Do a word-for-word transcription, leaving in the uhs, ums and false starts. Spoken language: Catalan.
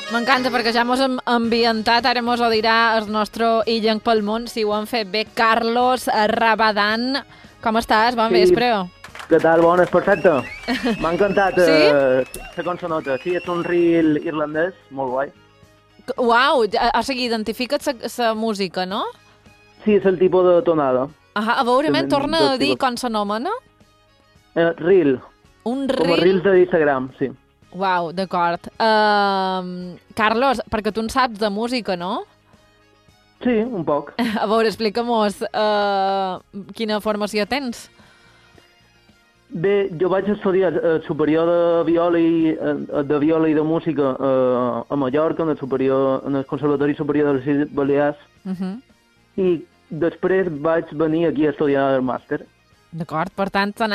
M'encanta perquè ja mos hem ambientat, ara mos ho dirà el nostre illenc pel món, si ho han fet bé. Carlos Rabadán, com estàs? Bon Sí. vespre. Què tal? Bones, perfecte. M'ha encantat Sí? eh, la consonota. Sí, és un reel irlandès, molt guai. Uau, o sigui, identifica't la música, no? Sí, és el tipus de tonada. Ah, a veure, Tenen men, torna dos a dir tipus. com s'anomena. Eh, reel, Un com a reel? reels d'Instagram, sí. Uau, d'acord. Uh, Carlos, perquè tu en saps de música, no? Sí, un poc. A veure, explica-mos uh, quina formació tens. Bé, jo vaig estudiar eh, superior de viola i eh, de viola i de música eh, a Mallorca, en el, superior, en el Conservatori Superior de les Illes Balears, Uh -huh. i després vaig venir aquí a estudiar el màster. D'acord, per tant, t'han